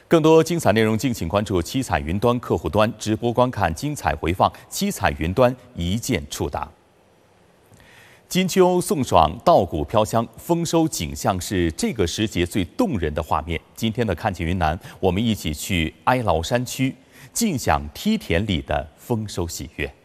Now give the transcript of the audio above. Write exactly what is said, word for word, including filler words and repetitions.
更多精彩内容，敬请关注七彩云端客户端直播观看精彩回放。七彩云端一键触达。金秋送爽，稻谷飘香，丰收景象是这个时节最动人的画面。今天的看见云南，我们一起去哀牢山区，尽享梯田里的丰收喜悦。